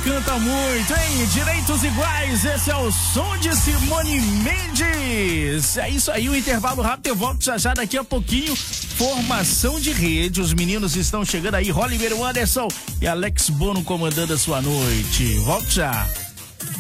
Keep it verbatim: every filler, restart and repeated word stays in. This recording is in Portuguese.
canta muito, hein? Direitos iguais, esse é o som de Simone Mendes. É isso aí, o intervalo rápido, eu volto já já daqui a pouquinho. Formação de rede, os meninos estão chegando aí, Oliver Anderson e Alex Bono comandando a sua noite. Volto já.